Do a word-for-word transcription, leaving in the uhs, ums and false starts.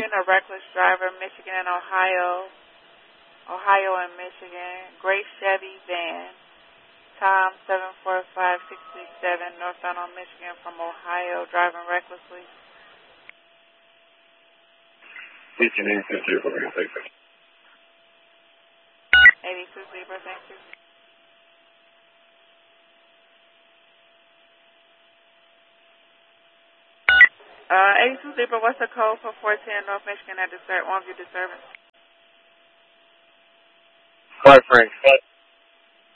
seen a reckless driver, Michigan and Ohio, Ohio and Michigan, gray Chevy van, Tom seven four five six three seven, northbound on Michigan from Ohio, driving recklessly. eighty-two Zebra, thank you. Uh, eighty-two Zebra, what's the code for four ten North Michigan at the One View disturbance? Five Frank.